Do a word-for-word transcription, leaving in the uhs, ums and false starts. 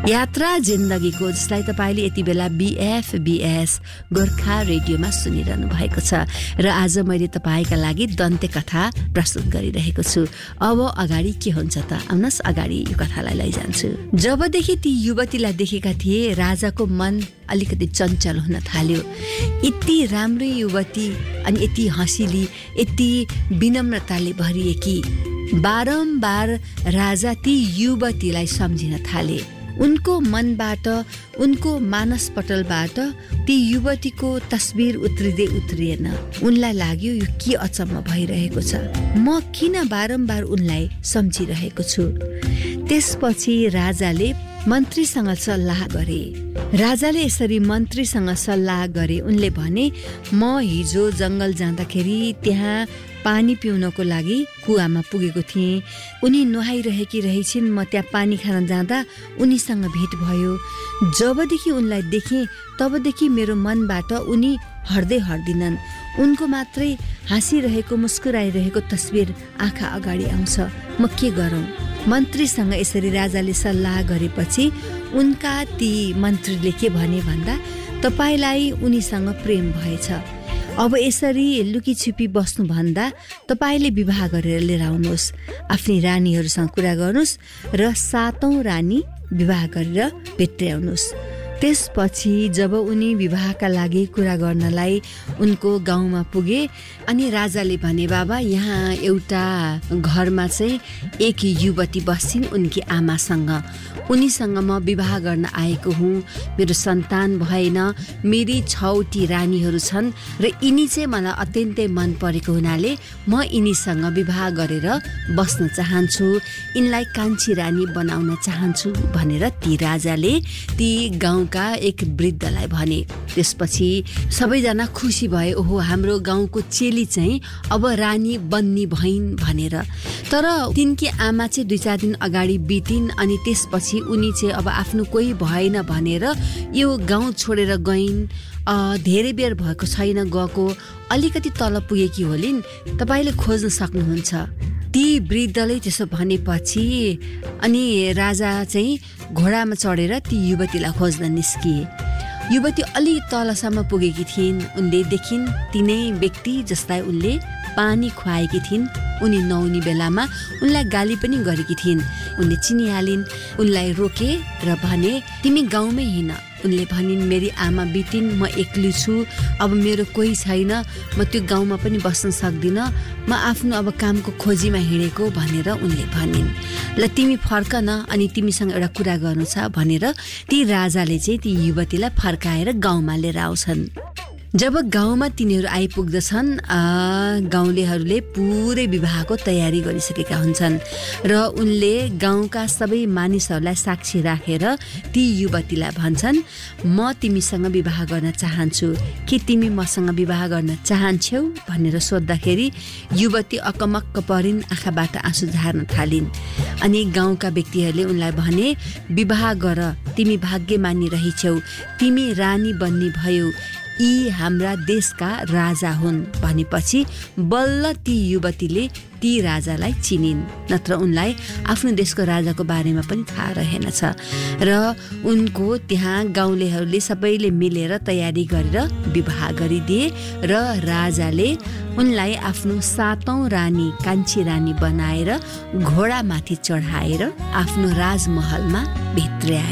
यात्रा जिन्दगीको, जसलाई तपाईले यति बेला बीएफबीएस गोर्खा रेडियोमा सुनिरहनु भएको छ र आज मैले तपाईका लागि दन्ते कथा प्रस्तुत गरिरहेको छु। अब अगाडि के हुन्छ त, आउनुहोस् अगाडि यो कथालाई लैजान्छु। जबदेखि ती युवतीलाई देखेका थिए राजाको मन अलिकति चञ्चल हुन थाल्यो। यति राम्रो युवती अनि यति हँसिली, यति विनम्रताले भरिएकी, बारम्बार राजा ती युवतीलाई सम्झिन थाले। उनको मनबाट, उनको मानसपटलबाट ती युवतीको तस्बिर उत्रिँदै उत्रिएन। उनलाई लाग्यो यो के अचम्म भइरहेको छ, म किन बारम्बार उनलाई सम्झिरहेको छु। त्यसपछि राजाले मन्त्रीसँग सल्लाह गरे। राजाले यसरी मन्त्रीसँग सल्लाह गरे। उनले भने, म हिजो जंगल जाँदाखेरि त्यहाँ पानी पिउनको लागि कुवामा पुगेको थिएँ। उनी नुहाइरहेकी रहेछिन्। म त्यहाँ पानी खान जाँदा उनीसँग भेट भयो। जबदेखि उनलाई देखेँ तबदेखि मेरो मनबाट उनी हट्दै हट्दिनन्। उनको मात्रै हाँसिरहेको, मुस्कुराइरहेको तस्बिर आँखा अगाडि आउँछ। म के गरौँ? मन्त्रीसँग यसरी राजाले सल्लाह गरेपछि उनका ती मन्त्रीले के भने भन्दा, तपाईलाई उनीसँग प्रेम भएछ। अब यसरी लुकीछिपी बस्नुभन्दा तपाईले विवाह गरेर लिएर आउनुहोस्। आफ्नी रानीहरूसँग कुरा गर्नुहोस् र सातौं रानी विवाह गरेर भेट्टाउनुहोस्। त्यसपछि जब उनी विवाहका लागि कुरा गर्नलाई उनको गाउँमा पुगे अनि राजाले भने, बाबा यहाँ एउटा घरमा चाहिँ एक युवती बस्छिन् उनकी आमासँग। उनीसँग म विवाह गर्न आएको हुँ। मेरो सन्तान भएन। मेरी छवटी रानीहरू छन् र यिनी चाहिँ मलाई अत्यन्तै मन परेको हुनाले म यिनीसँग विवाह गरेर बस्न चाहन्छु। यिनलाई कान्छी रानी बनाउन चाहन्छु भनेर ती राजाले ती गाउँका एक वृद्धलाई भने। त्यसपछि सबैजना खुसी भए। ओहो, हाम्रो गाउँको चेली चाहिँ अब रानी बन्नी भइन् भनेर। तर तिनकी आमा चाहिँ दुई चार दिन अगाडि बितिन् अनि त्यसपछि उनी चाहिँ अब आफ्नो कोही भएन भनेर यो गाउँ छोडेर गइन्। धेरै बेर भएको छैन गएको, अलिकति तल पुगेकी होलिन्। तपाईले खोज्न सक्नुहुन्छ। ती वृद्धले त्यसो भनेपछि अनि राजा चाहिँ घोडामा चढेर ती युवतीलाई खोज्न निस्किए। युवती अलि तलसम्म पुगेकी थिइन्। उनले देखिन् तिनै व्यक्ति जसलाई उनले पानी खुवाएकी थिइन्। उनी नहुने बेलामा उनलाई गाली पनि गरेकी थिइन्। उनले चिनिहालिन्। उनलाई रोके र भने, तिमी गाउँमै हिँड। उनले भनिन्, मेरी आमा बितिन्, म एक्लै छु। अब मेरो कोही छैन। म त्यो गाउँमा पनि बस्न सक्दिनँ। म आफ्नो अब कामको खोजीमा हिँडेको भनेर उनले भनिन्। ल तिमी फर्क न, अनि तिमीसँग एउटा कुरा गर्नु छ भनेर ती राजाले चाहिँ ती युवतीलाई फर्काएर गाउँमा लिएर आउँछन्। जब गाउँमा तिनीहरू आइपुग्दछन्, गाउँलेहरूले पुरै विवाहको तयारी गरिसकेका हुन्छन् र उनले गाउँका सबै मानिसहरूलाई साक्षी राखेर ती युवतीलाई भन्छन्, म तिमीसँग विवाह गर्न चाहन्छु, के तिमी मसँग विवाह गर्न चाहन्छौ भनेर सोद्धाखेरि युवती अकमक्क परिन्, आँखाबाट आँसु झार्न थालिन्। अनि गाउँका व्यक्तिहरूले उनलाई भने, विवाह गर, तिमी भाग्यमानी रहेछौ, तिमी रानी बन्नी भयौ, यी हाम्रा देशका राजा हुन् भनेपछि बल्ल ती युवतीले ती राजालाई चिनिन्। नत्र उनलाई आफ्नो देशको राजाको बारेमा पनि थाहा रहेनछ। र उनको त्यहाँ गाउँलेहरूले सबैले मिलेर तयारी गरेर विवाह गरिदिए र राजाले उनलाई आफ्नो सातौं रानी, कान्छी रानी बनाएर घोडामाथि चढाएर आफ्नो राजमहलमा भित्र्याए।